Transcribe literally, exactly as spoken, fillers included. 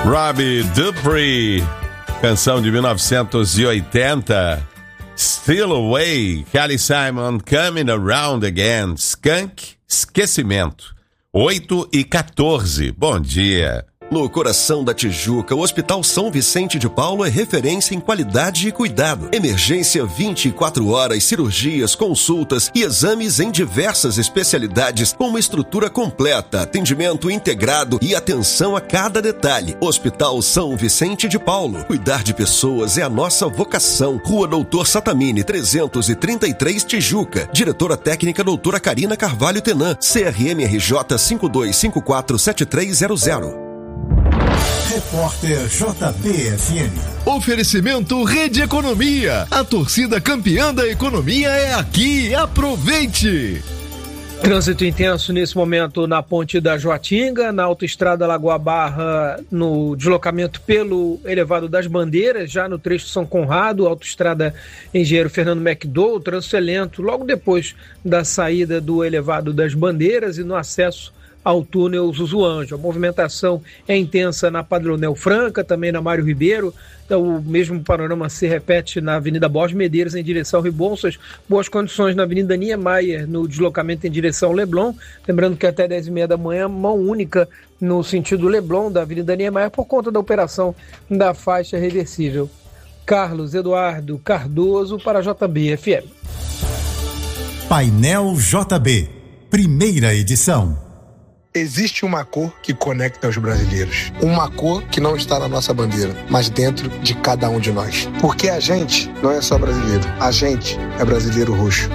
Robbie Dupree, canção de mil novecentos e oitenta. Still Away, Kelly Simon, Coming Around Again. Skunk, Esquecimento. oito e quatorze. Bom dia. No coração da Tijuca, o Hospital São Vicente de Paulo é referência em qualidade e cuidado. Emergência vinte e quatro horas, cirurgias, consultas e exames em diversas especialidades com uma estrutura completa, atendimento integrado e atenção a cada detalhe. Hospital São Vicente de Paulo. Cuidar de pessoas é a nossa vocação. Rua Doutor Satamini, trezentos e trinta e três, Tijuca. Diretora técnica doutora Karina Carvalho Tenan. C R M R J cinco dois cinco quatro sete três zero zero. Repórter J B F M. Oferecimento Rede Economia. A torcida campeã da economia é aqui. Aproveite! Trânsito intenso nesse momento na Ponte da Joatinga, na Autoestrada Lagoa Barra, no deslocamento pelo Elevado das Bandeiras, já no trecho São Conrado, Autoestrada Engenheiro Fernando McDowell, trânsito é lento logo depois da saída do Elevado das Bandeiras e no acesso ao túnel Zuzuanjo. A movimentação é intensa na Padronel Franca, também na Mário Ribeiro. Então, o mesmo panorama se repete na Avenida Borges Medeiros, em direção ao Rebouças. Boas condições na Avenida Niemeyer, no deslocamento em direção ao Leblon. Lembrando que até dez e meia da manhã, mão única no sentido Leblon, da Avenida Niemeyer, por conta da operação da faixa reversível. Carlos Eduardo Cardoso para a J B F M. Painel J B, primeira edição. Existe uma cor que conecta os brasileiros. Uma cor que não está na nossa bandeira, mas dentro de cada um de nós. Porque a gente não é só brasileiro. A gente é brasileiro roxo.